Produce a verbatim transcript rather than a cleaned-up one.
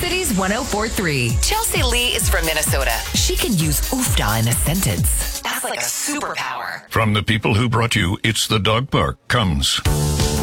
Cities one oh four point three. Chelsea Lee is from Minnesota. She can use oofda in a sentence. That's like a superpower. From the people who brought you It's the Dog Park comes...